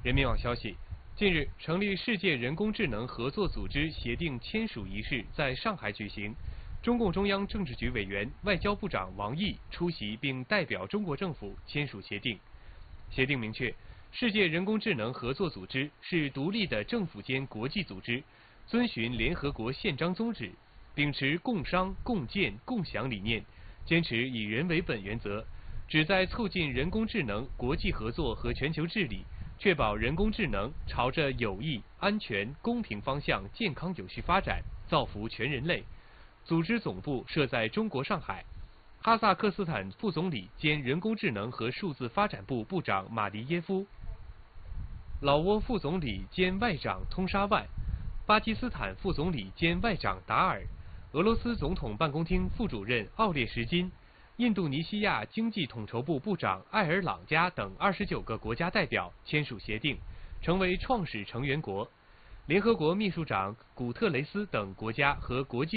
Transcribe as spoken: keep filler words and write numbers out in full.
人民网消息，近日，成立世界人工智能合作组织协定签署仪式在上海举行。中共中央政治局委员、外交部长王毅出席并代表中国政府签署协定。协定明确，世界人工智能合作组织是独立的政府间国际组织，遵循联合国宪章宗旨，秉持共商、共建、共享理念，坚持以人为本原则，旨在促进人工智能国际合作和全球治理，确保人工智能朝着有益、安全、公平方向健康有序发展，造福全人类。组织总部设在中国上海。哈萨克斯坦副总理兼人工智能和数字发展部部长马迪耶夫，老挝副总理兼外长通沙万，巴基斯坦副总理兼外长达尔，俄罗斯总统办公厅副主任奥列什金，印度尼西亚经济统筹部部长艾尔朗加等二十九个国家代表签署协定，成为创始成员国。联合国秘书长古特雷斯等国家和国际